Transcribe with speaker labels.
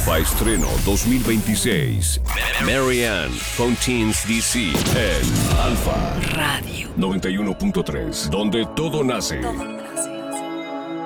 Speaker 1: Alfa Estreno 2026. Marianne Fountains DC en Alfa
Speaker 2: Radio
Speaker 1: 91.3, donde todo nace.
Speaker 2: Todo nace.